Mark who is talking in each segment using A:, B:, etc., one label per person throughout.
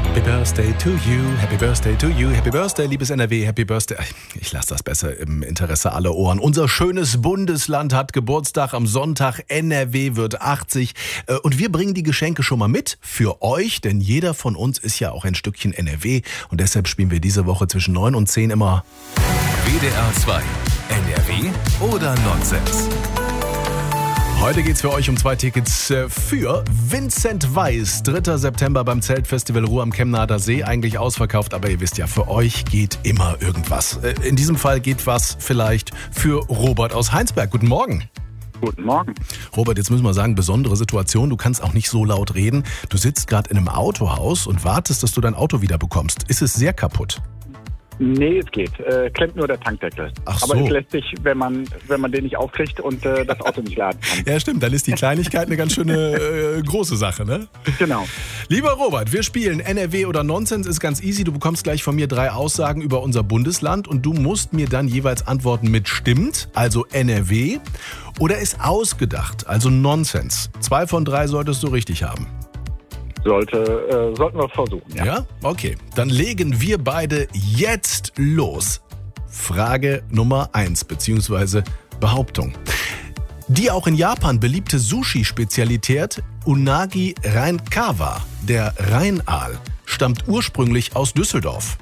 A: Happy Birthday to you, Happy Birthday to you, Happy Birthday, liebes NRW, Happy Birthday. Ich lasse das besser im Interesse aller Ohren. Unser schönes Bundesland hat Geburtstag am Sonntag. NRW wird 80. Und wir bringen die Geschenke schon mal mit für euch, denn jeder von uns ist ja auch ein Stückchen NRW. Und deshalb spielen wir diese Woche zwischen 9 und 10 immer
B: WDR 2. NRW oder Nonsens?
A: Heute geht's für euch um 2 Tickets für Vincent Weiss. 3. September beim Zeltfestival Ruhr am Chemnader See. Eigentlich ausverkauft, aber ihr wisst ja, für euch geht immer irgendwas. In diesem Fall geht was vielleicht für Robert aus Heinsberg. Guten Morgen.
C: Guten Morgen.
A: Robert, jetzt müssen wir sagen, besondere Situation. Du kannst auch nicht so laut reden. Du sitzt gerade in einem Autohaus und wartest, dass du dein Auto wieder bekommst. Ist es sehr kaputt?
C: Nee, es geht. Klemmt nur der Tankdeckel.
A: Ach so.
C: Aber es lässt sich, wenn man den nicht aufkriegt und das Auto nicht laden kann.
A: Ja, stimmt. Dann ist die Kleinigkeit eine ganz schöne große Sache, ne?
C: Genau.
A: Lieber Robert, wir spielen NRW oder Nonsens. Ist ganz easy. Du bekommst gleich von mir 3 Aussagen über unser Bundesland und du musst mir dann jeweils antworten mit stimmt, also NRW, oder ist ausgedacht, also Nonsens. 2 von 3 solltest du richtig haben.
C: Sollten wir versuchen, ja.
A: Ja? Okay. Dann legen wir beide jetzt los. Frage Nummer 1, beziehungsweise Behauptung. Die auch in Japan beliebte Sushi-Spezialität Unagi Reinkawa, der Rheinaal, stammt ursprünglich aus Düsseldorf.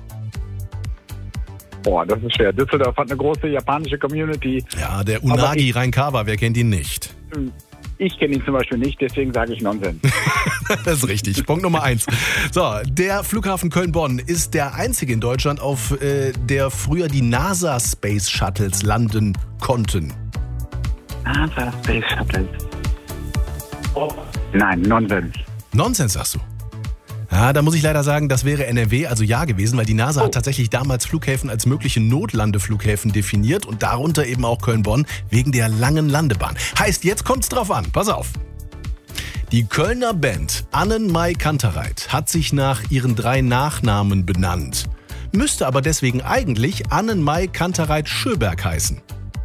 C: Boah, das ist schwer. Düsseldorf hat eine große japanische Community.
A: Ja, der Unagi Reinkawa, wer kennt ihn nicht?
C: Ich kenne ihn zum Beispiel nicht, deswegen sage ich Nonsens.
A: Das ist richtig. Punkt Nummer 1. So, der Flughafen Köln-Bonn ist der einzige in Deutschland, auf der früher die NASA Space Shuttles landen konnten.
C: NASA Space Shuttles. Oh. Nein, Nonsens.
A: Nonsens, sagst du? Ja, da muss ich leider sagen, das wäre NRW, also ja gewesen, weil die NASA hat tatsächlich damals Flughäfen als mögliche Notlandeflughäfen definiert und darunter eben auch Köln-Bonn wegen der langen Landebahn. Heißt, jetzt kommt's drauf an. Pass auf. Die Kölner Band Annenmai Kantereit hat sich nach ihren 3 Nachnamen benannt, müsste aber deswegen eigentlich Annenmai Kantereit Schöberg heißen.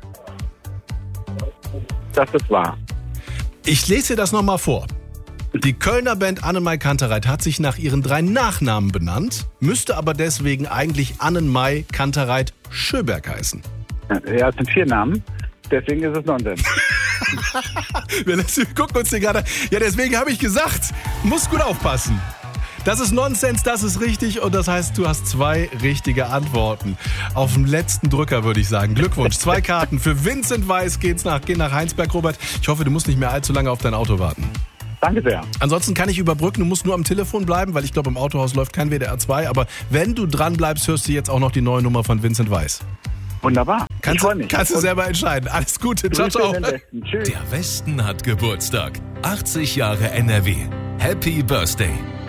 C: Das ist wahr.
A: Ich lese dir das nochmal vor. Die Kölner Band Annenmai Kantereit hat sich nach ihren 3 Nachnamen benannt, müsste aber deswegen eigentlich Annenmai Kantereit Schöberg heißen.
C: Ja, es sind 4 Namen, deswegen ist es Nonsens.
A: Wir gucken uns den gerade. Ja, deswegen habe ich gesagt, musst gut aufpassen. Das ist Nonsens, das ist richtig und das heißt, du hast 2 richtige Antworten. Auf dem letzten Drücker würde ich sagen. Glückwunsch, 2 Karten für Vincent Weiss gehen nach Heinsberg, Robert. Ich hoffe, du musst nicht mehr allzu lange auf dein Auto warten.
C: Danke sehr.
A: Ansonsten kann ich überbrücken, du musst nur am Telefon bleiben, weil ich glaube, im Autohaus läuft kein WDR 2. Aber wenn du dran bleibst, hörst du jetzt auch noch die neue Nummer von Vincent Weiss.
C: Wunderbar. Ich freue mich.
A: Kannst du selber entscheiden. Alles Gute. Ciao, ciao.
C: Tschüss.
B: Der Westen hat Geburtstag. 80 Jahre NRW. Happy Birthday.